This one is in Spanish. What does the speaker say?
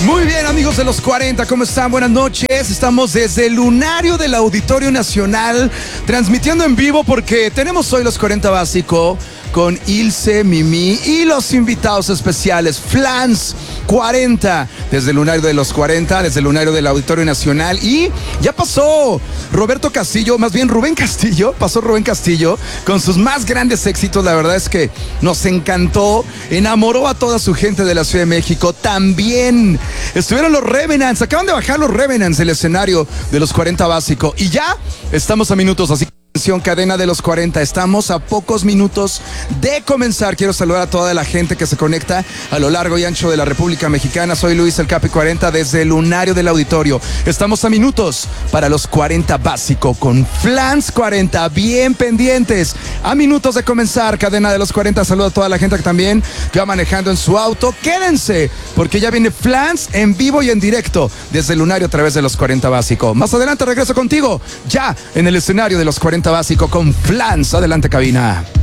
Muy bien, amigos de los 40, ¿cómo están? Buenas noches. Estamos desde el lunario del Auditorio Nacional, transmitiendo en vivo porque tenemos hoy los 40 Básico con Ilse, Mimi y los invitados especiales, Flans 40, desde el lunario de los 40, desde el lunario del Auditorio Nacional. Y ya pasó Roberto Castillo, más bien Rubén Castillo, pasó Rubén Castillo con sus más grandes éxitos. La verdad es que nos encantó, enamoró a toda su gente de la Ciudad de México. También estuvieron los Revenants, acaban de bajar los Revenants del escenario de los 40 Básico. Y ya estamos a minutos, así que cadena de los 40, estamos a pocos minutos de comenzar. Quiero saludar a toda la gente que se conecta a lo largo y ancho de la República Mexicana. Soy Luis el Capi 40 desde el lunario del Auditorio. Estamos a minutos para los 40 Básico con Flans 40, bien pendientes, a minutos de comenzar cadena de los 40. Saludo a toda la gente que también va manejando en su auto. Quédense porque ya viene Flans en vivo y en directo desde el lunario a través de los 40 Básico. Más adelante regreso contigo ya en el escenario de los 40 Básico con Flans. Adelante, cabina.